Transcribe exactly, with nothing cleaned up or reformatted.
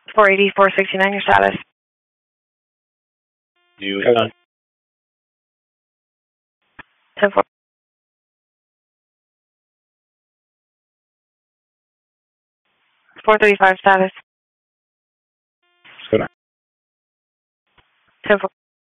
four eighty, four sixty-nine, your status. You hold on. ten four. four thirty-five status. Hold on. ten four.